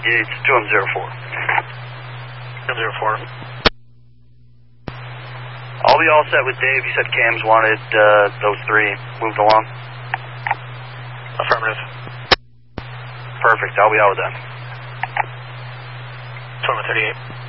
Yates, 204. 204. I'll be all set with Dave. He said Cams wanted those three moved along. Affirmative. Perfect. I'll be out with them. 238.